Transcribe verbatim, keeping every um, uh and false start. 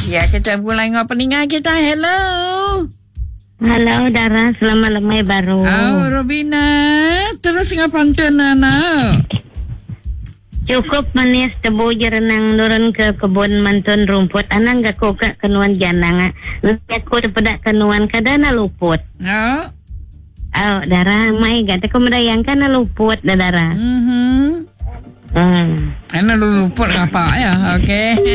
Ya, kita mulai dengan peningan kita. Hello. Halo, Dara. Selamat lemai baru. Oh, Robina. Terus dengan pantun, anak. Cukup manis tebu jerenang nurun ke kebun mantun rumput. Anang gak koka kenuan janang. Aku terpedak kenuan kadana luput. Oh. Oh, Dara. Mai gak aku merayangkan na luput, Dara. Mhm. Hmm. Anak luput apa ya? Okey.